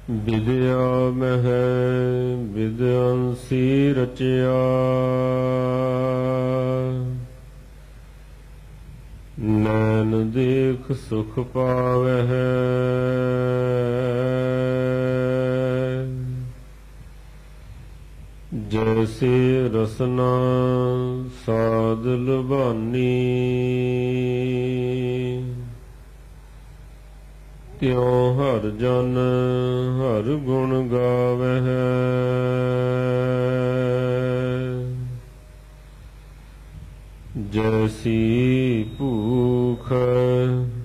ਵਿਦਿਆ ਮਹਿ ਵਿਦਿਆੰਸੀ ਰਚਿਆ, ਨੈਣ ਦੇਖ ਸੁਖ ਪਾਵਹਿ। ਜੈਸੇ ਰਸਨਾ ਸਾਧ ਲੁਭਾਨੀ, ਤਿਉ ਹਰ ਜਨ ਹਰ ਗੁਣ ਗਾਵਹਿ। ਜੈਸੀ ਭੂਖ